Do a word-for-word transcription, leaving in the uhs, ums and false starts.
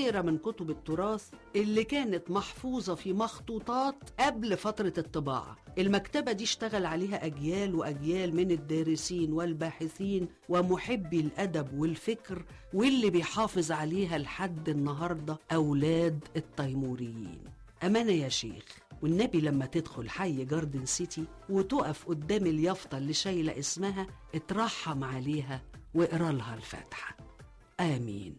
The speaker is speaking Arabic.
كتيرة من كتب التراث اللي كانت محفوظة في مخطوطات قبل فترة الطباعة. المكتبة دي اشتغل عليها أجيال وأجيال من الدارسين والباحثين ومحبي الأدب والفكر، واللي بيحافظ عليها لحد النهاردة أولاد التيموريين. أمانة يا شيخ، والنبي لما تدخل حي جاردن سيتي وتقف قدام اليافطة اللي شايلة اسمها، اترحم عليها واقرا لها الفاتحة. آمين.